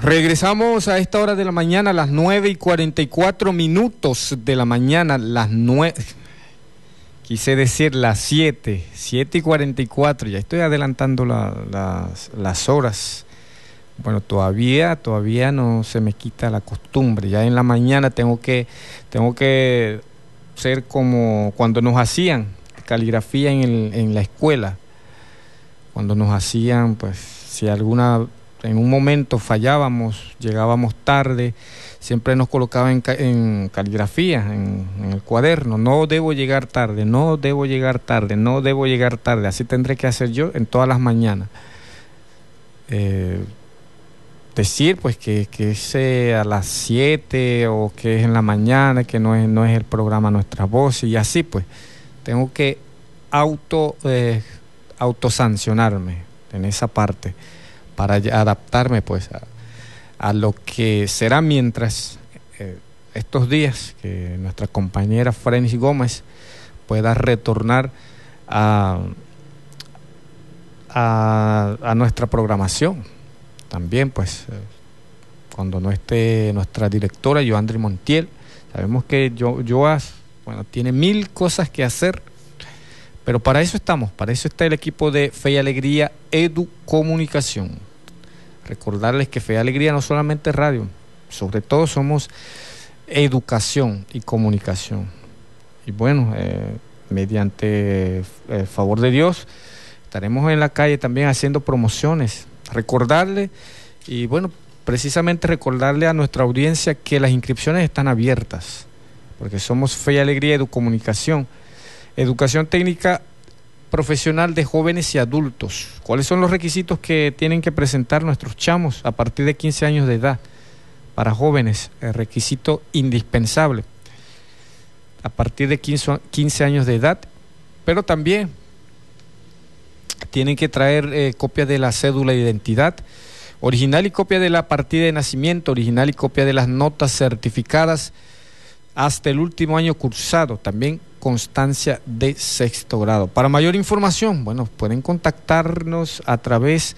Regresamos a esta hora de la mañana, a las 9:44 de la mañana, quise decir las 7:44, ya estoy adelantando las horas. Bueno, todavía no se me quita la costumbre, ya en la mañana tengo que ser como cuando nos hacían caligrafía en la escuela, cuando nos hacían, pues, si en un momento fallábamos, llegábamos tarde, siempre nos colocaban en caligrafía, en el cuaderno: no debo llegar tarde, no debo llegar tarde, no debo llegar tarde. Así tendré que hacer yo en todas las mañanas. Decir, pues, que es a las 7 o que es en la mañana, que no es el programa Nuestras Voces, y así, pues, tengo que autosancionarme en esa parte, para adaptarme, pues, a lo que será mientras estos días que nuestra compañera Frenis Gómez pueda retornar a nuestra programación. También, pues, cuando no esté nuestra directora Joandri Montiel, sabemos que Joas, bueno, tiene 1000 cosas que hacer, pero para eso estamos, para eso está el equipo de Fe y Alegría Educomunicación. Recordarles que Fe y Alegría no solamente es radio, sobre todo somos educación y comunicación. Y bueno, mediante el favor de Dios, estaremos en la calle también haciendo promociones. Recordarle, y bueno, precisamente recordarle a nuestra audiencia que las inscripciones están abiertas, porque somos Fe y Alegría Educomunicación. Educación técnica profesional de jóvenes y adultos. ¿Cuáles son los requisitos que tienen que presentar nuestros chamos a partir de 15 años de edad? Para jóvenes, el requisito indispensable, a partir de 15 años de edad, pero también tienen que traer copia de la cédula de identidad, original y copia de la partida de nacimiento, original y copia de las notas certificadas hasta el último año cursado, también constancia de 6º grado. Para mayor información, bueno, pueden contactarnos a través